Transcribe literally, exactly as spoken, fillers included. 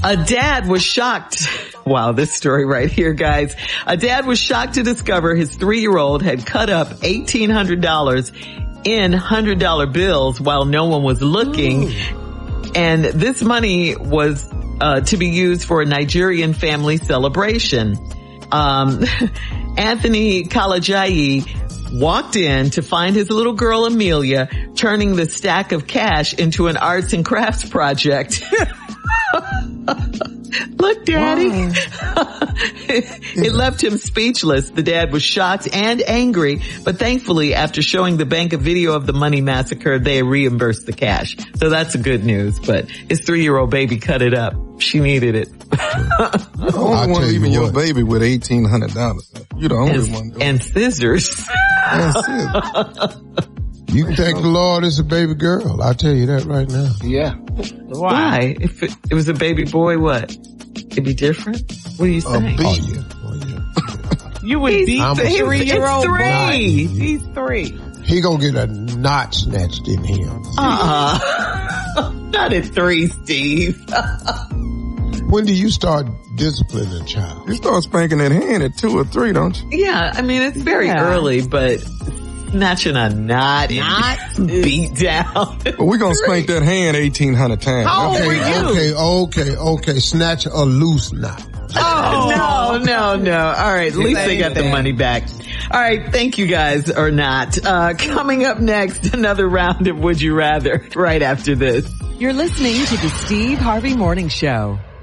A dad was shocked. Wow, this story right here, guys. A dad was shocked to discover his three-year-old had cut up eighteen hundred dollars in one hundred dollar bills while no one was looking. Ooh. And this money was uh, to be used for a Nigerian family celebration. Um, Anthony Kalajayi walked in to find his little girl Amelia turning the stack of cash into an arts and crafts project. Look, Daddy. It left him speechless. The dad was shocked and angry, but thankfully, after showing the bank a video of the money massacre, they reimbursed the cash. So that's good news, but his three-year-old baby cut it up. She needed it. You don't only want leaving your baby with eighteen hundred dollars. You're the only and, one. Doing and scissors. And scissors. You can thank the Lord it's a baby girl. I'll tell you that right now. Yeah. Why? Why? If it, it was a baby boy, what? It'd be different? What do you think? Oh, yeah. Oh, yeah. You would beat the three-year-old boy. He's three. He gonna get a knot snatched in him. Uh-uh. Not at three, Steve. When do you start disciplining a child? You start spanking that hand at two or three, don't you? Yeah, I mean, it's very yeah. early, but snatching a knot and beat down. But we're going to spank that hand eighteen hundred times. How old okay, were you? okay, okay, okay. Snatch a loose knot. Oh, no, no, no. All right, at least they got the money back. All right, thank you guys, or not. Uh, coming up next, another round of Would You Rather right after this. You're listening to the Steve Harvey Morning Show.